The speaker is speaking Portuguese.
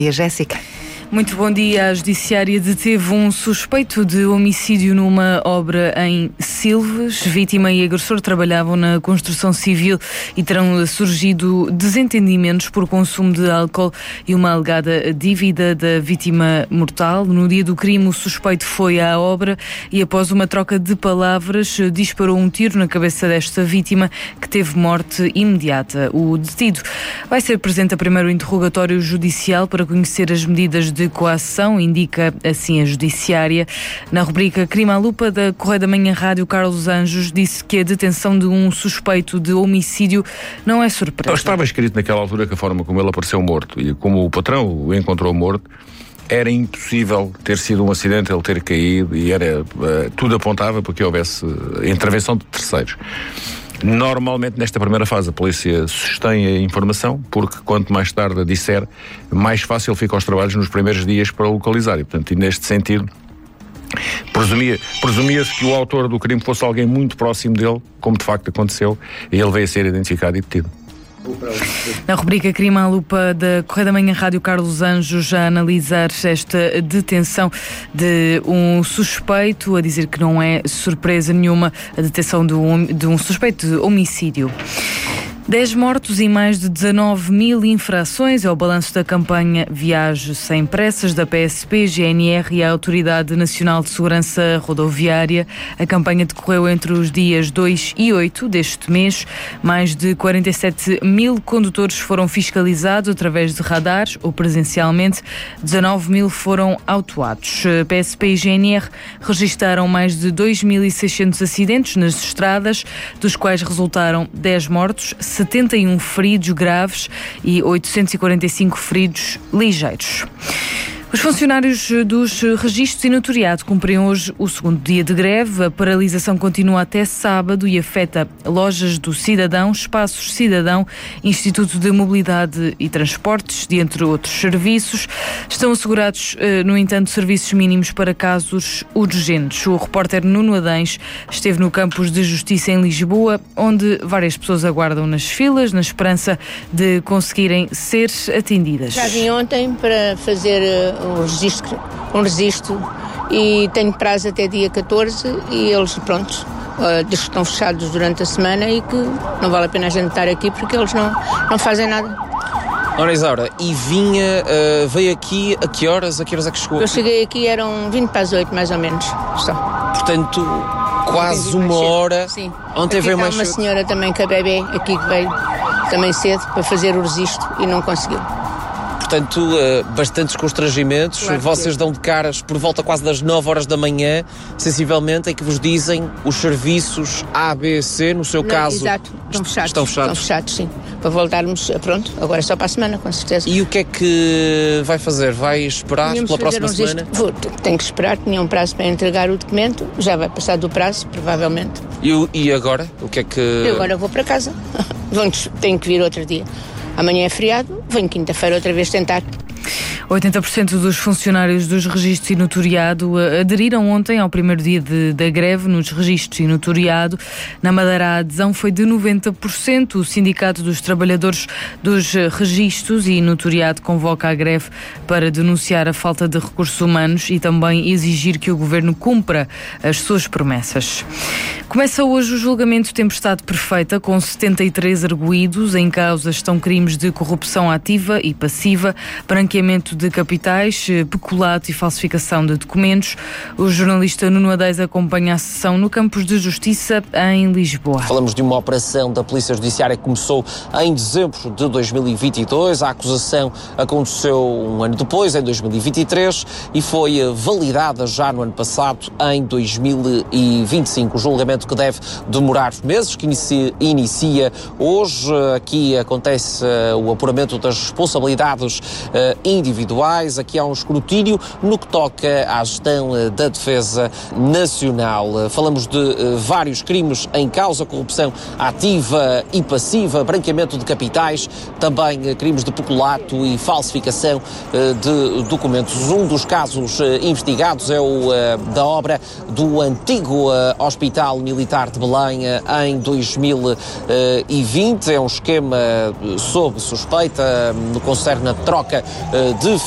E a Jéssica. Muito bom dia. A Judiciária deteve um suspeito de homicídio numa obra em Silves. Vítima e agressor trabalhavam na construção civil e terão surgido desentendimentos por consumo de álcool e uma alegada dívida da vítima mortal. No dia do crime, o suspeito foi à obra e, após uma troca de palavras, disparou um tiro na cabeça desta vítima, que teve morte imediata. O detido vai ser presente a primeiro interrogatório judicial para conhecer as medidas de coação, indica assim a Judiciária. Na rubrica Crime à Lupa da Correio da Manhã Rádio, Carlos Anjos disse que a detenção de um suspeito de homicídio não é surpresa. Estava escrito naquela altura que a forma como ele apareceu morto e como o patrão o encontrou morto, era impossível ter sido um acidente, ele ter caído, e era tudo apontava para que houvesse intervenção de terceiros. Normalmente, nesta primeira fase, a polícia sustém a informação, porque quanto mais tarde a disser, mais fácil fica os trabalhos nos primeiros dias para localizar. E, portanto, neste sentido, presumia-se que o autor do crime fosse alguém muito próximo dele, como de facto aconteceu, e ele veio a ser identificado e detido. Na rubrica Crime à Lupa da Correio da Manhã Rádio, Carlos Anjos a analisar esta detenção de um suspeito, a dizer que não é surpresa nenhuma a detenção de um suspeito de homicídio. 10 mortos e mais de 19 mil infrações é o balanço da campanha Viaje Sem Pressas da PSP, GNR e a Autoridade Nacional de Segurança Rodoviária. A campanha decorreu entre os dias 2 e 8 deste mês. Mais de 47 mil condutores foram fiscalizados através de radares ou presencialmente. 19 mil foram autuados. PSP e GNR registaram mais de 2.600 acidentes nas estradas, dos quais resultaram 10 mortos, 71 feridos graves e 845 feridos ligeiros. Os funcionários dos registros e notariado cumprem hoje o segundo dia de greve. A paralisação continua até sábado e afeta lojas do Cidadão, Espaços Cidadão, Instituto de Mobilidade e Transportes, dentre outros serviços. Estão assegurados, no entanto, serviços mínimos para casos urgentes. O repórter Nuno Adães esteve no Campos de Justiça em Lisboa, onde várias pessoas aguardam nas filas, na esperança de conseguirem ser atendidas. Já vim ontem para fazer um registro e tenho prazo até dia 14 e eles, pronto, diz que estão fechados durante a semana e que não vale a pena a gente estar aqui porque eles não fazem nada. Ora, Isaura, e veio aqui a que horas é que chegou? Eu cheguei aqui, eram 20 para as 8 mais ou menos, só. Portanto, quase uma hora. Sim. Ontem aqui veio está mais uma senhora também com a bebê aqui que veio também cedo para fazer o registro e não conseguiu. Portanto, bastantes constrangimentos. Claro, vocês dão de caras por volta quase das 9 horas da manhã, sensivelmente, em que vos dizem os serviços A, B, C, no seu caso... Exato, estão fechados. Estão fechados, sim. Para voltarmos, pronto, agora é só para a semana, com certeza. E o que é que vai fazer? Vai esperar pela próxima semana? Tenho que esperar, tinha um prazo para entregar o documento, já vai passar do prazo, provavelmente. E agora? O que é que... Eu agora vou para casa. Tenho que vir outro dia. Amanhã é feriado, venho quinta-feira outra vez tentar. 80% dos funcionários dos registros e notariado aderiram ontem ao primeiro dia da greve nos registros e notariado. Na Madeira, a adesão foi de 90%. O Sindicato dos Trabalhadores dos Registros e Notariado convoca a greve para denunciar a falta de recursos humanos e também exigir que o Governo cumpra as suas promessas. Começa hoje o julgamento Tempestade Perfeita, com 73 arguídos. Em causa estão crimes de corrupção ativa e passiva, branqueamento de capitais, peculato e falsificação de documentos. O jornalista Nuno Adães acompanha a sessão no Campos de Justiça em Lisboa. Falamos de uma operação da Polícia Judiciária que começou em dezembro de 2022. A acusação aconteceu um ano depois, em 2023, e foi validada já no ano passado, em 2025. O julgamento que deve demorar meses, que inicia hoje. Aqui acontece o apuramento das responsabilidades individuais. Aqui há um escrutínio no que toca à gestão da Defesa Nacional. Falamos de vários crimes em causa: corrupção ativa e passiva, branqueamento de capitais, também crimes de peculato e falsificação de documentos. Um dos casos investigados é o da obra do antigo Hospital Militar de Belém em 2020. É um esquema sob suspeita no que concerne a troca de